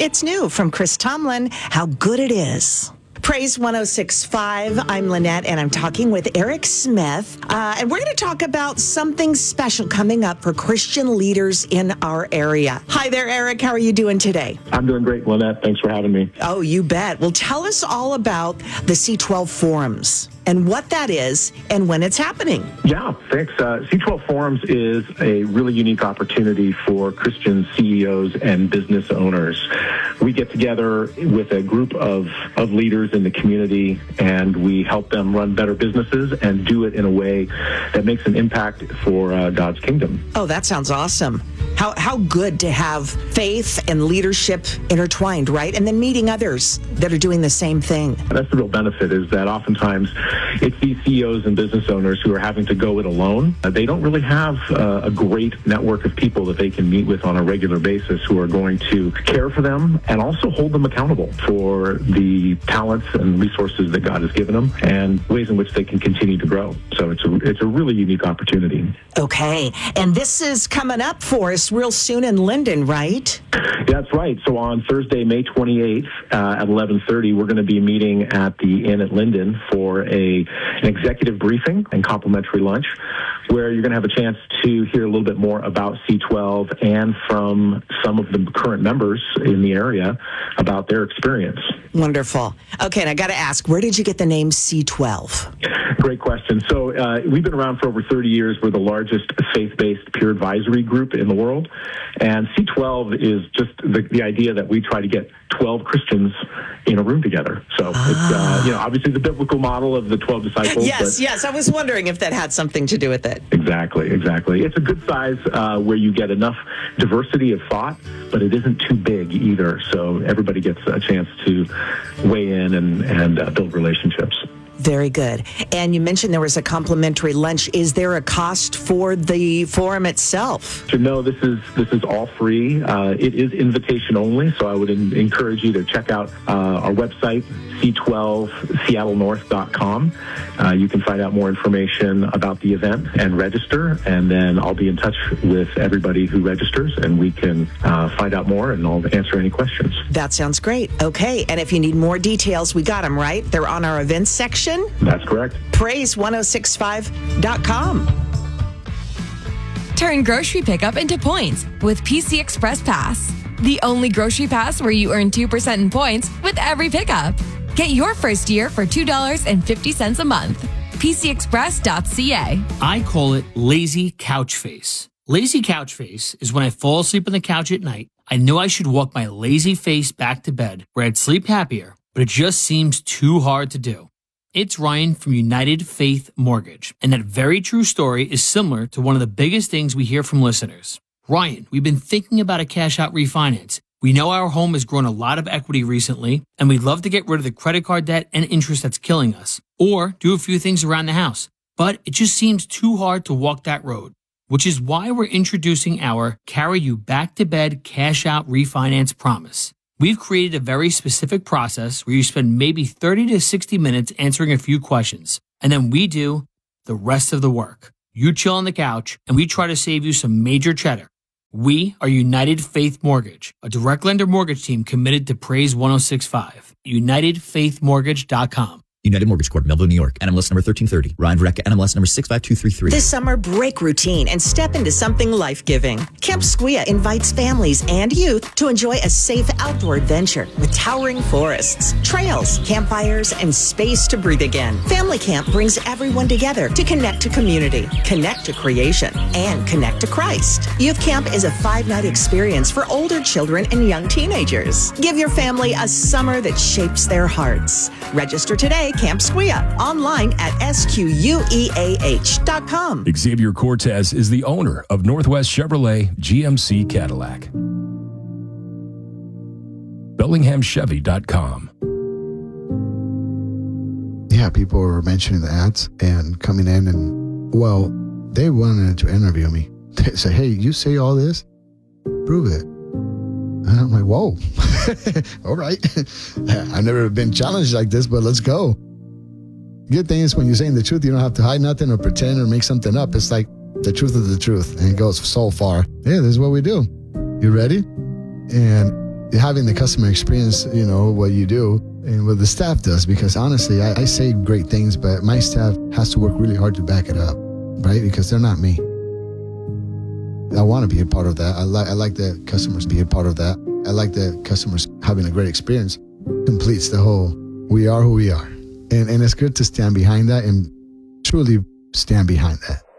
It's new from Chris Tomlin, How Good It Is. Praise 106.5. I'm Lynette, and I'm talking with Eric Smith. And we're going to talk about something special coming up for Christian leaders in our area. Hi there, Eric. How are you doing today? I'm doing great, Lynette. Thanks for having me. Oh, you bet. Well, tell us all about the C12 Forums and what that is and when it's happening. Yeah, thanks. C12 Forums is a really unique opportunity for Christian CEOs and business owners. We get together with a group of leaders in the community, and we help them run better businesses and do it in a way that makes an impact for God's kingdom. Oh, that sounds awesome. How good to have faith and leadership intertwined, right? And then meeting others that are doing the same thing. That's the real benefit, is that oftentimes it's these CEOs and business owners who are having to go it alone. They don't really have a great network of people that they can meet with on a regular basis who are going to care for them and also hold them accountable for the talents and resources that God has given them and ways in which they can continue to grow. So it's a really unique opportunity. Okay. And this is coming up for us real soon in Linden, right? That's right. So on Thursday, May 28th at 11:30, we're going to be meeting at the Inn at Linden for an executive briefing and complimentary lunch, where you're going to have a chance to hear a little bit more about C12 and from some of the current members in the area about their experience. Wonderful. Okay, and I got to ask, where did you get the name C12? Great question. So we've been around for over 30 years. We're the largest faith-based peer advisory group in the world. And C12 is just the idea that we try to get 12 Christians in a room together. So it's obviously the biblical model of the 12 disciples. Yes. I was wondering if that had something to do with it. Exactly. It's a good size where you get enough diversity of thought, but it isn't too big either. So everybody gets a chance to weigh in and build relationships. Very good. And you mentioned there was a complimentary lunch. Is there a cost for the forum itself? So no, this is all free. It is invitation only, so I would encourage you to check out our website, c12seattlenorth.com. You can find out more information about the event and register, and then I'll be in touch with everybody who registers, and we can find out more, and I'll answer any questions. That sounds great. Okay, and if you need more details, we got them, right? They're on our events section? That's correct. Praise1065.com. Turn grocery pickup into points with PC Express Pass. The only grocery pass where you earn 2% in points with every pickup. Get your first year for $2.50 a month. PCExpress.ca. I call it lazy couch face. Lazy couch face is when I fall asleep on the couch at night. I know I should walk my lazy face back to bed where I'd sleep happier, but it just seems too hard to do. It's Ryan from United Faith Mortgage, and that very true story is similar to one of the biggest things we hear from listeners. Ryan, we've been thinking about a cash-out refinance. We know our home has grown a lot of equity recently, and we'd love to get rid of the credit card debt and interest that's killing us, or do a few things around the house. But it just seems too hard to walk that road, which is why we're introducing our Carry You Back to Bed Cash-Out Refinance Promise. We've created a very specific process where you spend maybe 30 to 60 minutes answering a few questions, and then we do the rest of the work. You chill on the couch, and we try to save you some major cheddar. We are United Faith Mortgage, a direct lender mortgage team committed to Praise 106.5. UnitedFaithMortgage.com. United Mortgage Corp, Melville, New York. NMLS number 1330. Ryan Verrecka, NMLS number 65233. This summer, break routine and step into something life-giving. Camp Squia invites families and youth to enjoy a safe outdoor adventure with towering forests, trails, campfires, and space to breathe again. Family Camp brings everyone together to connect to community, connect to creation, and connect to Christ. Youth Camp is a 5-night experience for older children and young teenagers. Give your family a summer that shapes their hearts. Register today. Camp Squia, online at squeah.com. Xavier Cortez is the owner of Northwest Chevrolet GMC Cadillac. BellinghamChevy.com. Yeah, people were mentioning the ads and coming in and, well, they wanted to interview me. They say, hey, you say all this? Prove it. And I'm like, whoa, all right. I've never been challenged like this, but let's go. Good thing is when you're saying the truth, you don't have to hide nothing or pretend or make something up. It's like the truth is the truth, and it goes so far. Yeah, this is what we do. You ready? And having the customer experience, what you do and what the staff does, because honestly, I say great things, but my staff has to work really hard to back it up, right? Because they're not me. I want to be a part of that. I like the customers be a part of that. I like the customers having a great experience. Completes the whole, we are who we are. And it's good to stand behind that and truly stand behind that.